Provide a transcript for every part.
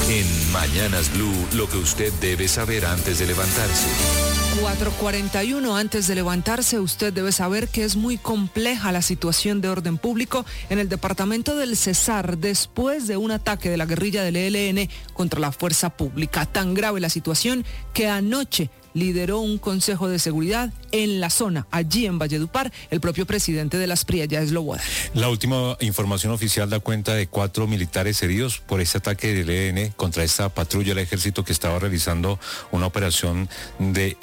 En Mañanas Blue, lo que usted debe saber antes de levantarse. 4:41 antes de levantarse, usted debe saber que es muy compleja la situación de orden público en el departamento del Cesar después de un ataque de la guerrilla del ELN contra la fuerza pública. Tan grave la situación que anoche lideró un consejo de seguridad en la zona, allí en Valledupar, el propio presidente de las PRI, Yaes Loboda. La última información oficial da cuenta de 4 militares heridos por este ataque del ELN contra esta patrulla del ejército que estaba realizando una operación de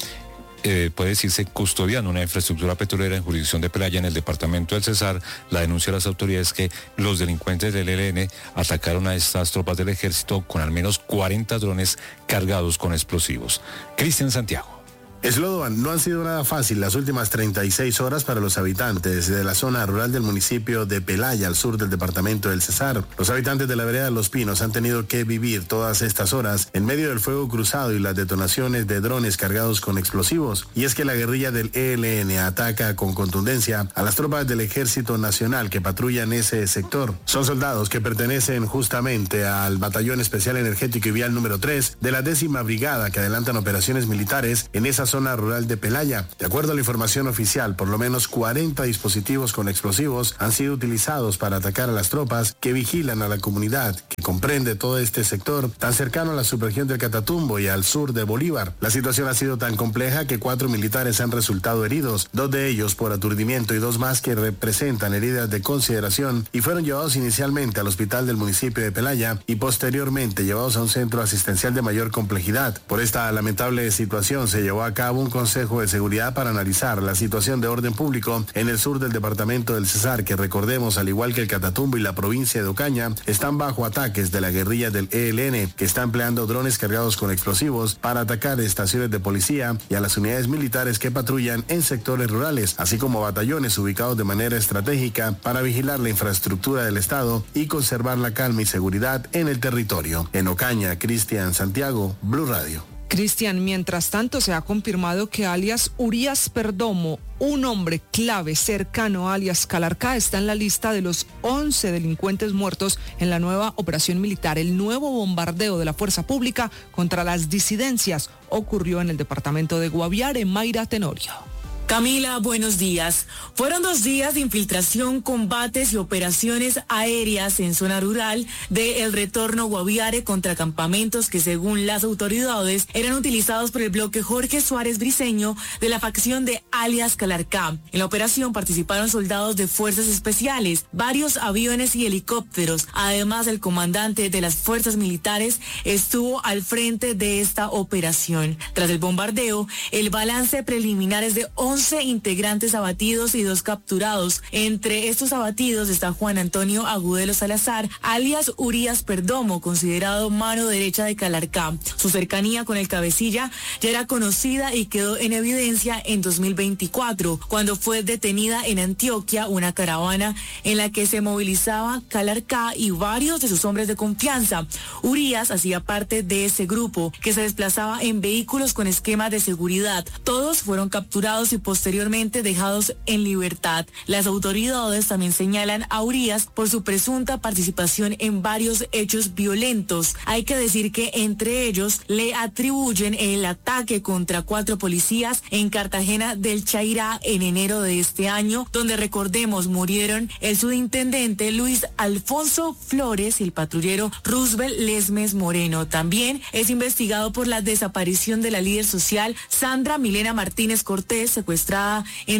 puede decirse custodiando una infraestructura petrolera en jurisdicción de Pelaya en el departamento del Cesar. La denuncia de las autoridades es que los delincuentes del ELN atacaron a estas tropas del ejército con al menos 40 drones cargados con explosivos. Cristian Santiago. Slodovan, no han sido nada fácil las últimas 36 horas para los habitantes de la zona rural del municipio de Pelaya, al sur del departamento del Cesar. Los habitantes de la vereda Los Pinos han tenido que vivir todas estas horas en medio del fuego cruzado y las detonaciones de drones cargados con explosivos. Y es que la guerrilla del ELN ataca con contundencia a las tropas del Ejército Nacional que patrullan ese sector. Son soldados que pertenecen justamente al Batallón Especial Energético y Vial número 3 de la 10ª Brigada que adelantan operaciones militares en esa zona rural de Pelaya. De acuerdo a la información oficial, por lo menos 40 dispositivos con explosivos han sido utilizados para atacar a las tropas que vigilan a la comunidad, que comprende todo este sector tan cercano a la subregión del Catatumbo y al sur de Bolívar. La situación ha sido tan compleja que 4 militares han resultado heridos, 2 de ellos por aturdimiento y 2 más que representan heridas de consideración y fueron llevados inicialmente al hospital del municipio de Pelaya y posteriormente llevados a un centro asistencial de mayor complejidad. Por esta lamentable situación se llevó a cabo un consejo de seguridad para analizar la situación de orden público en el sur del departamento del Cesar, que recordemos, al igual que el Catatumbo y la provincia de Ocaña, están bajo ataques de la guerrilla del ELN, que está empleando drones cargados con explosivos para atacar estaciones de policía y a las unidades militares que patrullan en sectores rurales, así como batallones ubicados de manera estratégica para vigilar la infraestructura del Estado y conservar la calma y seguridad en el territorio. En Ocaña, Cristian Santiago, Blue Radio. Cristian, mientras tanto se ha confirmado que alias Urias Perdomo, un hombre clave cercano a alias Calarcá, está en la lista de los 11 delincuentes muertos en la nueva operación militar. El nuevo bombardeo de la fuerza pública contra las disidencias ocurrió en el departamento de Guaviare. Mayra Tenorio. Camila, buenos días. Fueron 2 días de infiltración, combates y operaciones aéreas en zona rural de El Retorno Guaviare contra campamentos que, según las autoridades, eran utilizados por el bloque Jorge Suárez Briceño de la facción de alias Calarcá. En la operación participaron soldados de fuerzas especiales, varios aviones y helicópteros. Además, el comandante de las fuerzas militares estuvo al frente de esta operación. Tras el bombardeo, el balance preliminar es de 11 integrantes abatidos y 2 capturados. Entre estos abatidos está Juan Antonio Agudelo Salazar, alias Urias Perdomo, considerado mano derecha de Calarcá. Su cercanía con el cabecilla ya era conocida y quedó en evidencia en 2024, cuando fue detenida en Antioquia una caravana en la que se movilizaba Calarcá y varios de sus hombres de confianza. Urias hacía parte de ese grupo que se desplazaba en vehículos con esquemas de seguridad. Todos fueron capturados y posteriormente dejados en libertad. Las autoridades también señalan a Urias por su presunta participación en varios hechos violentos. Hay que decir que entre ellos le atribuyen el ataque contra 4 policías en Cartagena del Chairá en enero de este año, donde, recordemos, murieron el subintendente Luis Alfonso Flores y el patrullero Roosevelt Lesmes Moreno. También es investigado por la desaparición de la líder social Sandra Milena Martínez Cortés, secuestrada en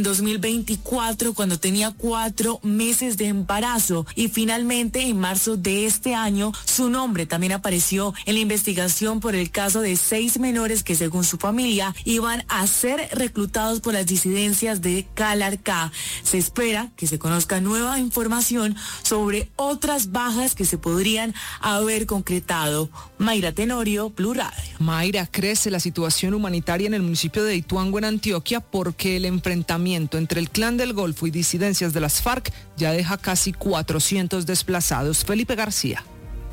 2024 cuando tenía 4 meses de embarazo, y finalmente en marzo de este año su nombre también apareció en la investigación por el caso de 6 menores que, según su familia, iban a ser reclutados por las disidencias de Calarcá. Se espera que se conozca nueva información sobre otras bajas que se podrían haber concretado. Mayra Tenorio, Blue Radio. Mayra, crece la situación humanitaria en el municipio de Ituango, en Antioquia, porque el enfrentamiento entre el Clan del Golfo y disidencias de las FARC ya deja casi 400 desplazados. Felipe García.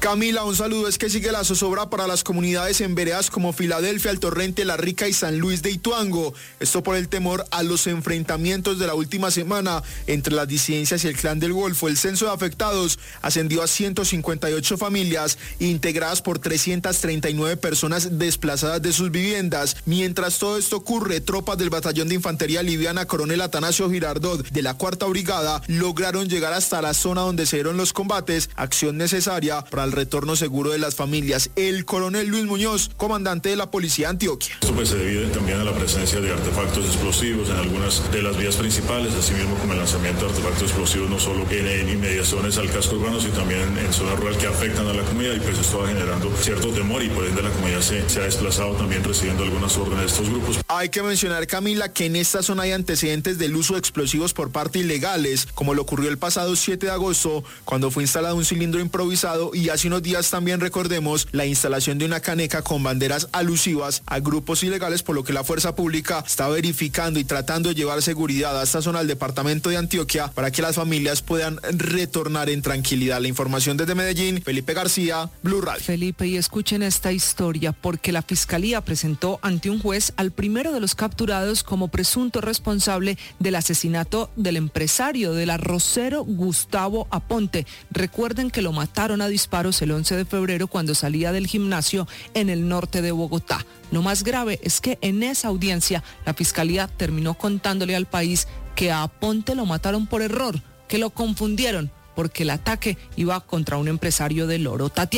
Camila, un saludo. Es que sigue la zozobra para las comunidades en veredas como Filadelfia, El Torrente, La Rica y San Luis de Ituango. Esto por el temor a los enfrentamientos de la última semana entre las disidencias y el Clan del Golfo. El censo de afectados ascendió a 158 familias integradas por 339 personas desplazadas de sus viviendas. Mientras todo esto ocurre, tropas del Batallón de Infantería Liviana Coronel Atanasio Girardot de la 4ª Brigada lograron llegar hasta la zona donde se dieron los combates, acción necesaria para el retorno seguro de las familias. El coronel Luis Muñoz, comandante de la Policía de Antioquia. Esto pues se debe también a la presencia de artefactos explosivos en algunas de las vías principales, así mismo como el lanzamiento de artefactos explosivos no solo en inmediaciones al casco urbano, sino también en zona rural que afectan a la comunidad, y pues esto va generando cierto temor y por ende la comunidad se ha desplazado también recibiendo algunas órdenes de estos grupos. Hay que mencionar, Camila, que en esta zona hay antecedentes del uso de explosivos por parte ilegales, como lo ocurrió el pasado 7 de agosto, cuando fue instalado un cilindro improvisado, y hace unos días también recordemos la instalación de una caneca con banderas alusivas a grupos ilegales, por lo que la fuerza pública está verificando y tratando de llevar seguridad a esta zona del departamento de Antioquia para que las familias puedan retornar en tranquilidad. La información desde Medellín, Felipe García, Blue Radio. Felipe, y escuchen esta historia, porque la Fiscalía presentó ante un juez al primero de los capturados como presunto responsable del asesinato del empresario del arrocero Gustavo Aponte. Recuerden que lo mataron a disparos el 11 de febrero cuando salía del gimnasio en el norte de Bogotá. Lo más grave es que en esa audiencia la Fiscalía terminó contándole al país que a Aponte lo mataron por error, que lo confundieron porque el ataque iba contra un empresario del oro. Tatiana.